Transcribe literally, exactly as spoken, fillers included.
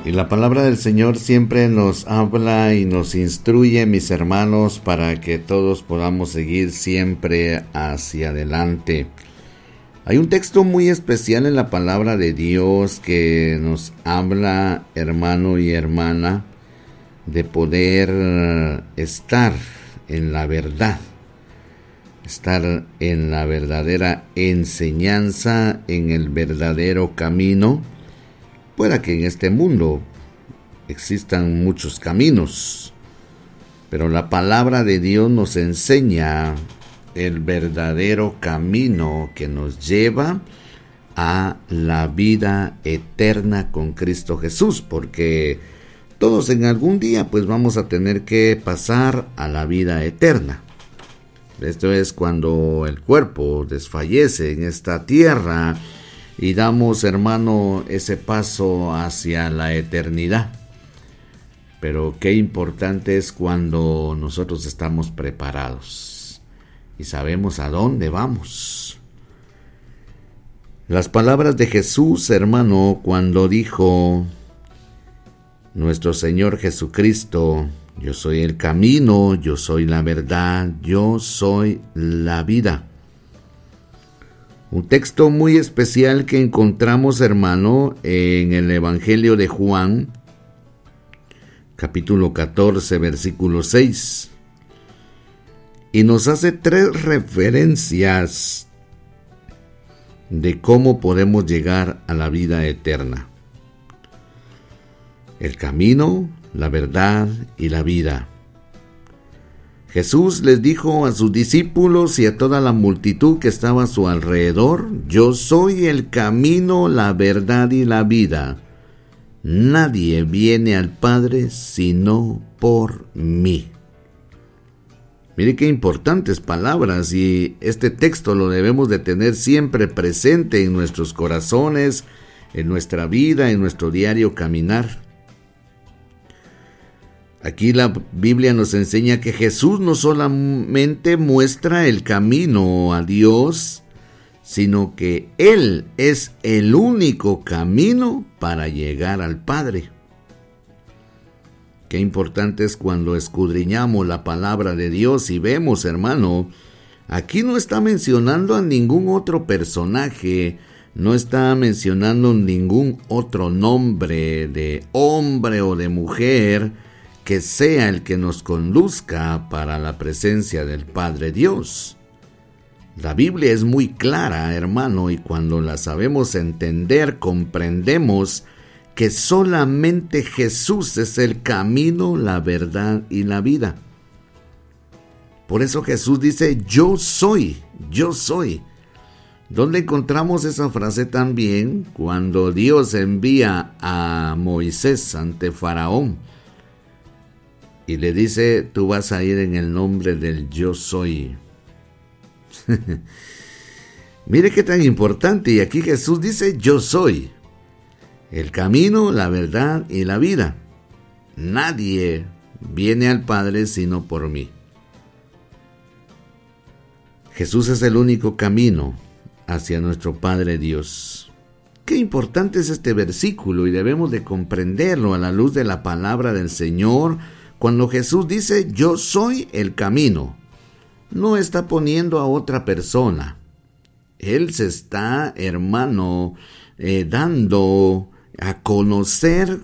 Y la palabra del Señor siempre nos habla y nos instruye, mis hermanos, para que todos podamos seguir siempre hacia adelante. Hay un texto muy especial en la palabra de Dios que nos habla, hermano y hermana, de poder estar en la verdad, estar en la verdadera enseñanza, en el verdadero camino. Pueda que en este mundo existan muchos caminos, pero la palabra de Dios nos enseña el verdadero camino que nos lleva a la vida eterna con Cristo Jesús, porque todos en algún día pues vamos a tener que pasar a la vida eterna. Esto es cuando el cuerpo desfallece en esta tierra y damos, hermano, ese paso hacia la eternidad. Pero qué importante es cuando nosotros estamos preparados y sabemos a dónde vamos. Las palabras de Jesús, hermano, cuando dijo nuestro Señor Jesucristo: yo soy el camino, yo soy la verdad, yo soy la vida. Un texto muy especial que encontramos, hermano, en el Evangelio de Juan, capítulo catorce, versículo seis. Y nos hace tres referencias de cómo podemos llegar a la vida eterna. El camino, la verdad y la vida. Jesús les dijo a sus discípulos y a toda la multitud que estaba a su alrededor: yo soy el camino, la verdad y la vida. Nadie viene al Padre sino por mí. Mire qué importantes palabras, y este texto lo debemos de tener siempre presente en nuestros corazones, en nuestra vida, en nuestro diario caminar. Aquí la Biblia nos enseña que Jesús no solamente muestra el camino a Dios, sino que Él es el único camino para llegar al Padre. Qué importante es cuando escudriñamos la palabra de Dios y vemos, hermano, aquí no está mencionando a ningún otro personaje, no está mencionando ningún otro nombre de hombre o de mujer que sea el que nos conduzca para la presencia del Padre Dios. La Biblia es muy clara, hermano, y cuando la sabemos entender, comprendemos que solamente Jesús es el camino, la verdad y la vida. Por eso Jesús dice: yo soy, yo soy. ¿Dónde encontramos esa frase también? Cuando Dios envía a Moisés ante Faraón y le dice: tú vas a ir en el nombre del yo soy. Mire qué tan importante, y aquí Jesús dice: yo soy el camino, la verdad y la vida. Nadie viene al Padre sino por mí. Jesús es el único camino hacia nuestro Padre Dios. Qué importante es este versículo, y debemos de comprenderlo a la luz de la palabra del Señor. Cuando Jesús dice: yo soy el camino, no está poniendo a otra persona. Él se está, hermano, eh, dando a conocer